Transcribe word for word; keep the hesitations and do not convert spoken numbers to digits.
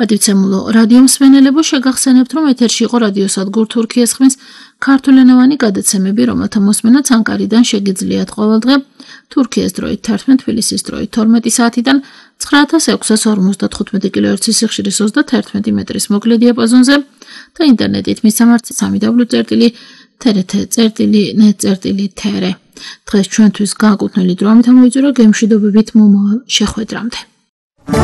მადივცემულო რადიო მსმენელებო, შეგახსენებთ, რომ ეთერში იყო რადიოსადგურ თურქიეს ხმის ქართულენოვანი გადაცემები, რომელთა მოსმენაც ანკარიდან შეგიძლიათ ყოველდღე თურქიეს დროით თერთმეტ, თბილისის დროით თორმეტი საათიდან ცხრა ათას ექვსას ორმოცდათხუთმეტი კილოჰერცის სიხშირის ოცდათერთმეტი მეტრის მოკლე დიაპაზონზე და ინტერნეტით მისამართი სამი დაბლიუ წერტილი თრთ წერტილი ნეტ წერტილი თრ. დღეს ჩვენთვის განკუთვნილი დრო ამით ამოიწურა გემშვიდობებით მომავალ შეხვედრამდე.